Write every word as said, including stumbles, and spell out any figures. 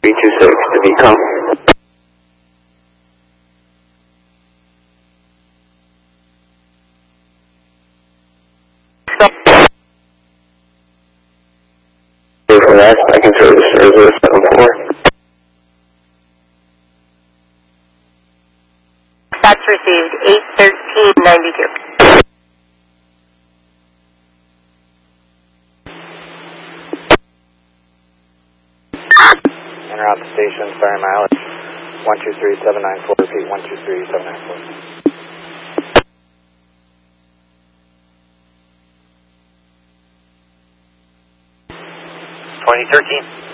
three two six to be come. For that, I can service zero zero seven four. That's received, eight thirteen ninety-two. Enter out the station, starting mileage, one two three seven nine four, repeat, one two three seven nine four. twenty thirteen.